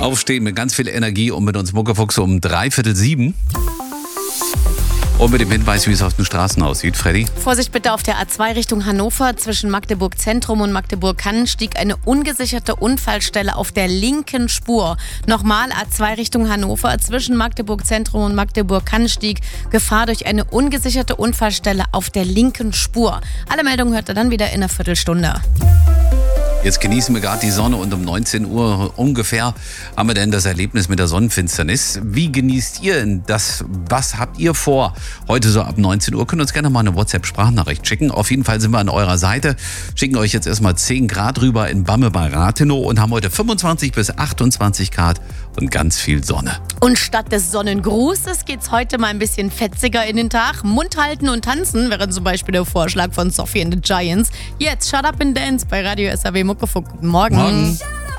Aufstehen mit ganz viel Energie und mit uns Muckefuchs um 6:45. Und mit dem Hinweis, wie es auf den Straßen aussieht, Freddy. Vorsicht bitte auf der A2 Richtung Hannover. Zwischen Magdeburg Zentrum und Magdeburg-Kannenstieg eine ungesicherte Unfallstelle auf der linken Spur. Nochmal A2 Richtung Hannover. Zwischen Magdeburg Zentrum und Magdeburg-Kannenstieg Gefahr durch eine ungesicherte Unfallstelle auf der linken Spur. Alle Meldungen hört ihr dann wieder in einer Viertelstunde. Jetzt genießen wir gerade die Sonne und um 19 Uhr ungefähr haben wir denn das Erlebnis mit der Sonnenfinsternis. Wie genießt ihr denn das? Was habt ihr vor? Heute so ab 19 Uhr könnt ihr uns gerne mal eine WhatsApp-Sprachnachricht schicken. Auf jeden Fall sind wir an eurer Seite. Schicken euch jetzt erstmal 10 Grad rüber in Bamme bei Rathenow und haben heute 25 bis 28 Grad und ganz viel Sonne. Und statt des Sonnengrußes geht's heute mal ein bisschen fetziger in den Tag. Mund halten und tanzen wäre zum Beispiel der Vorschlag von Sophie and the Giants. Jetzt Shut Up and Dance bei Radio SAW Muckefuck. Guten Morgen.